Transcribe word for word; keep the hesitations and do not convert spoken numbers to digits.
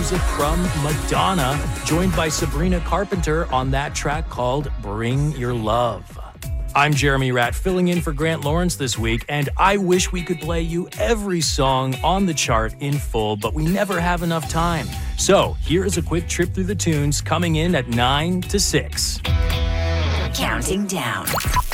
music from Madonna, joined by Sabrina Carpenter on that track called Bring Your Love. I'm Jeremy Ratt, filling in for Grant Lawrence this week, and I wish we could play you every song on the chart in full, but we never have enough time. So here is a quick trip through the tunes coming in at nine to six. Counting down.